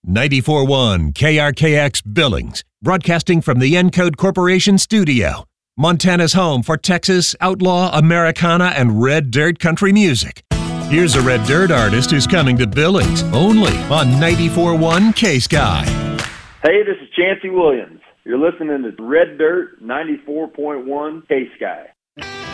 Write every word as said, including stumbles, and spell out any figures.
ninety-four point one K R K X Billings, broadcasting from the Encode Corporation studio. Montana's home for Texas, outlaw, Americana, and red dirt country music. Here's a red dirt artist who's coming to Billings, only on ninety-four point one K-Sky. Hey, this is Chancey Williams. You're listening to Red Dirt ninety-four point one K-Sky.